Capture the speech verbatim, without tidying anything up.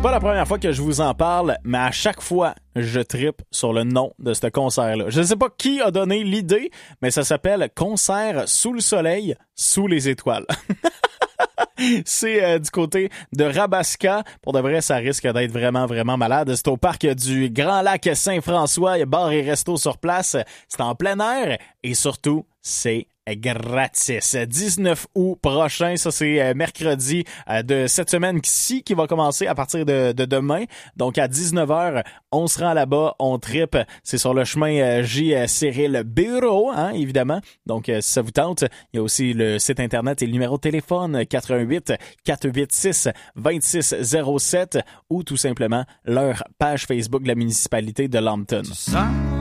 C'est pas la première fois que je vous en parle, mais à chaque fois, je trippe sur le nom de ce concert-là. Je ne sais pas qui a donné l'idée, mais ça s'appelle « Concert sous le soleil, sous les étoiles ». C'est euh, du côté de Rabasca. Pour de vrai, ça risque d'être vraiment, vraiment malade. C'est au parc du Grand Lac Saint-François. Il y a bar et resto sur place. C'est en plein air et surtout, c'est gratis. dix-neuf août prochain, ça c'est mercredi de cette semaine-ci qui va commencer à partir de, de demain. Donc à dix-neuf heures, on se rend là-bas, on trippe. C'est sur le chemin J. Cyril Bureau, hein, évidemment. Donc si ça vous tente, il y a aussi le site internet et le numéro de téléphone quatre un huit, quatre huit six, deux six zéro sept ou tout simplement leur page Facebook de la municipalité de Lambton.